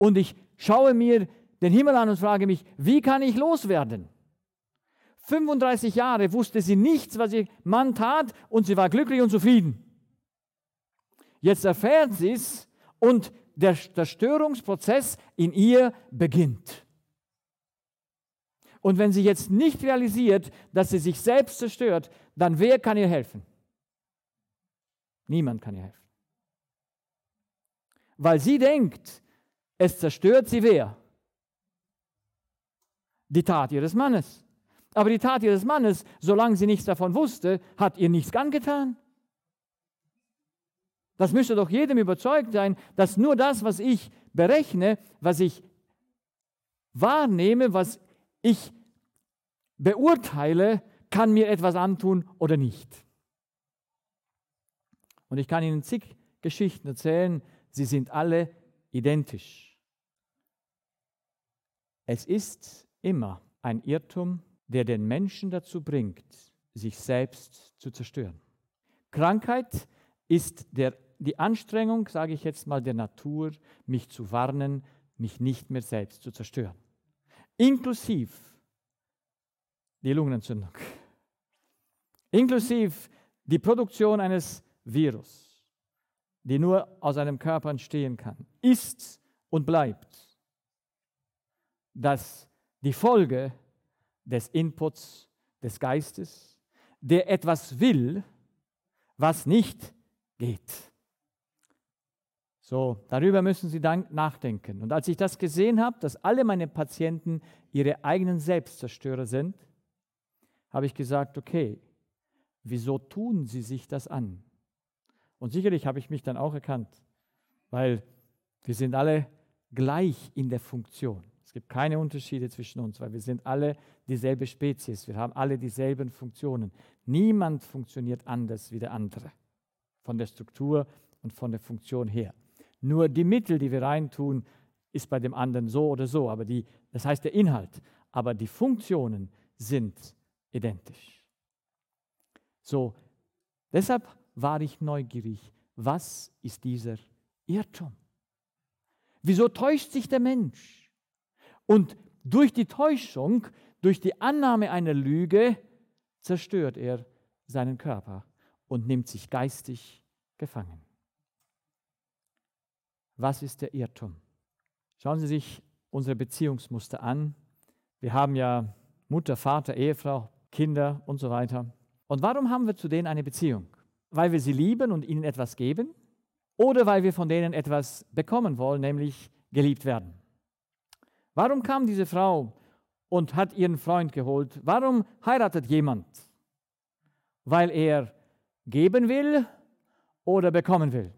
Und ich schaue mir den Himmel an und frage mich, wie kann ich loswerden? 35 Jahre wusste sie nichts, was ihr Mann tat, und sie war glücklich und zufrieden. Jetzt erfährt sie es und der Zerstörungsprozess in ihr beginnt. Und wenn sie jetzt nicht realisiert, dass sie sich selbst zerstört, dann wer kann ihr helfen? Niemand kann ihr helfen. Weil sie denkt, es zerstört sie wer? Die Tat ihres Mannes. Aber die Tat ihres Mannes, solange sie nichts davon wusste, hat ihr nichts angetan. Das müsste doch jedem überzeugt sein, dass nur das, was ich berechne, was ich wahrnehme, was ich beurteile, kann mir etwas antun oder nicht. Und ich kann Ihnen zig Geschichten erzählen, sie sind alle identisch. Es ist immer ein Irrtum, der den Menschen dazu bringt, sich selbst zu zerstören. Krankheit ist die Anstrengung, sage ich jetzt mal, der Natur, mich zu warnen, mich nicht mehr selbst zu zerstören. Inklusive die Lungenentzündung, inklusive die Produktion eines Virus, die nur aus einem Körper entstehen kann, ist und bleibt das die Folge des Inputs des Geistes, der etwas will, was nicht geht. So, darüber müssen Sie dann nachdenken. Und als ich das gesehen habe, dass alle meine Patienten ihre eigenen Selbstzerstörer sind, habe ich gesagt, okay, wieso tun sie sich das an? Und sicherlich habe ich mich dann auch erkannt, weil wir sind alle gleich in der Funktion. Es gibt keine Unterschiede zwischen uns, weil wir sind alle dieselbe Spezies. Wir haben alle dieselben Funktionen. Niemand funktioniert anders wie der andere, von der Struktur und von der Funktion her. Nur die Mittel, die wir reintun, ist bei dem anderen so oder so, aber das heißt der Inhalt. Aber die Funktionen sind identisch. So, deshalb war ich neugierig. Was ist dieser Irrtum? Wieso täuscht sich der Mensch? Und durch die Täuschung, durch die Annahme einer Lüge, zerstört er seinen Körper und nimmt sich geistig gefangen. Was ist der Irrtum? Schauen Sie sich unsere Beziehungsmuster an. Wir haben ja Mutter, Vater, Ehefrau, Kinder und so weiter. Und warum haben wir zu denen eine Beziehung? Weil wir sie lieben und ihnen etwas geben? Oder weil wir von denen etwas bekommen wollen, nämlich geliebt werden? Warum kam diese Frau und hat ihren Freund geholt? Warum heiratet jemand? Weil er geben will oder bekommen will?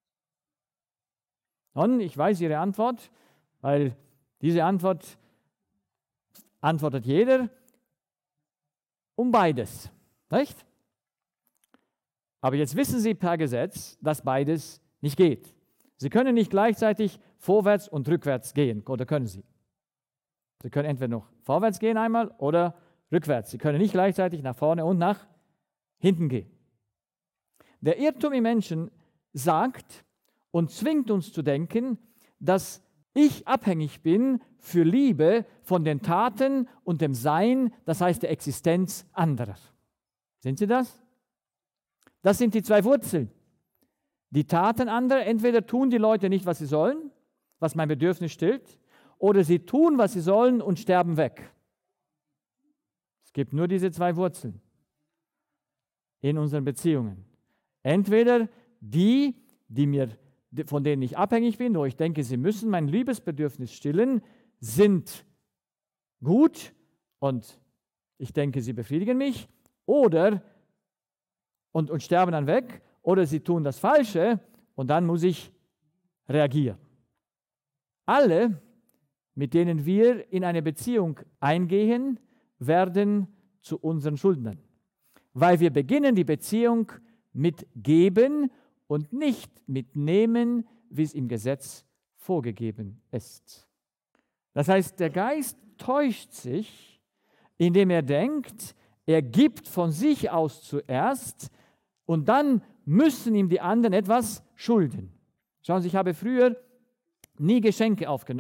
Und ich weiß Ihre Antwort, weil diese Antwort antwortet jeder um beides, nicht? Aber jetzt wissen Sie per Gesetz, dass beides nicht geht. Sie können nicht gleichzeitig vorwärts und rückwärts gehen, oder können Sie? Sie können entweder noch vorwärts gehen einmal oder rückwärts. Sie können nicht gleichzeitig nach vorne und nach hinten gehen. Der Irrtum im Menschen sagt und zwingt uns zu denken, dass ich abhängig bin für Liebe von den Taten und dem Sein, das heißt der Existenz anderer. Sind Sie das? Das sind die zwei Wurzeln. Die Taten anderer, entweder tun die Leute nicht, was sie sollen, was mein Bedürfnis stillt, oder sie tun, was sie sollen und sterben weg. Es gibt nur diese zwei Wurzeln in unseren Beziehungen. Entweder die von denen ich abhängig bin, wo ich denke, sie müssen mein Liebesbedürfnis stillen, sind gut und ich denke, sie befriedigen mich, oder und sterben dann weg, oder sie tun das Falsche und dann muss ich reagieren. Alle, mit denen wir in eine Beziehung eingehen, werden zu unseren Schuldnern, weil wir beginnen die Beziehung mit Geben und nicht mit Nehmen, wie es im Gesetz vorgegeben ist. Das heißt, der Geist täuscht sich, indem er denkt, er gibt von sich aus zuerst und dann müssen ihm die anderen etwas schulden. Schauen Sie, ich habe früher nie Geschenke